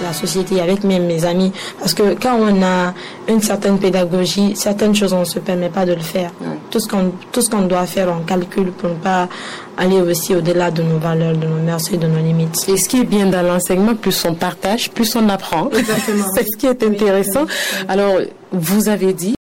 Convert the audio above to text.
la société, avec mes amis. Parce que quand on a une certaine pédagogie, certaines choses, on ne se permet pas de le faire. Tout ce qu'on doit faire, on calcule pour ne pas aller aussi au-delà de nos valeurs, de nos mœurs et de nos limites. Et ce qui est bien dans l'enseignement, plus on partage, plus on apprend. Exactement. C'est ce qui est intéressant. Alors, vous avez dit,